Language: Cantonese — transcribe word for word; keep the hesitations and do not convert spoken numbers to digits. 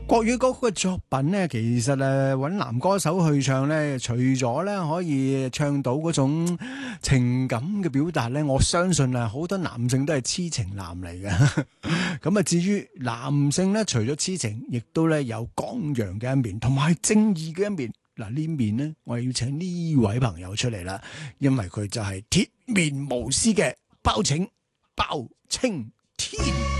國語歌曲嘅作品咧，其實誒揾男歌手去唱咧，除咗咧可以唱到嗰種情感嘅表達咧，我相信啊好多男性都係痴情男嚟嘅。咁啊，至於男性咧，除咗痴情，亦都咧有剛陽嘅一面，同埋正義嘅一面。嗱呢面咧，我哋要請呢位朋友出嚟啦，因為佢就係鐵面無私嘅包拯包青天。